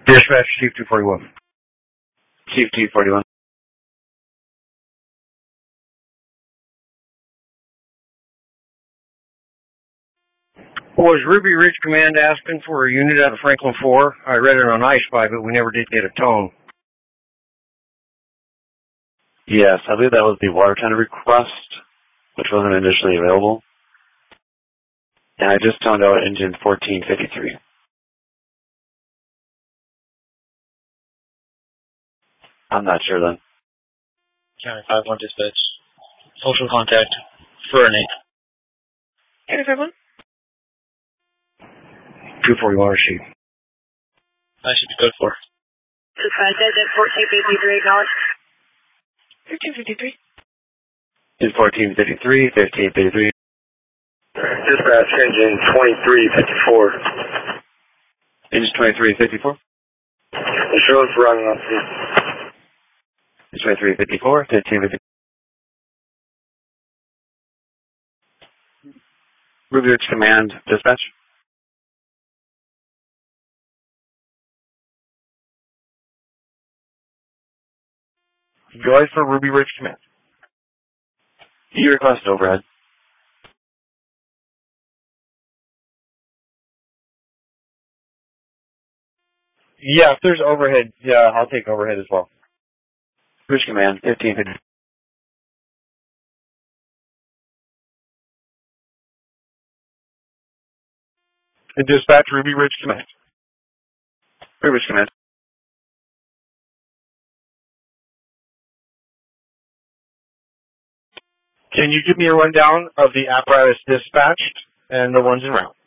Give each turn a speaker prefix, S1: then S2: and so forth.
S1: Dispatch, Chief 241.
S2: Chief 241.
S1: Was Ruby Ridge Command asking for a unit out of Franklin 4? I read it on iSpy, but we never did get a tone.
S2: Yes, I believe that was the Watertown request, which wasn't initially available. And I just toned out engine 1453. I'm not sure then.
S3: County 5-1 dispatch. Social contact for an 8.
S4: County 5-1.
S1: 241 receive.
S3: I should be good for.
S4: Dispatch engine 1453 acknowledged. 1553.
S2: In 1453, 1553.
S5: Dispatch engine 2354.
S2: Engine 2354.
S5: Insurance running on scene.
S2: Engine 2354, 1550. Ruby Ridge Command, dispatch.
S1: Go ahead for Ruby Ridge Command.
S2: You request overhead.
S1: Yeah, if there's overhead, yeah, I'll take overhead as well.
S2: Ridge Command, 1550.
S1: And dispatch Ruby Ridge Command.
S2: Ruby Ridge Command.
S1: Can you give me a rundown of the apparatus dispatched and the ones en route?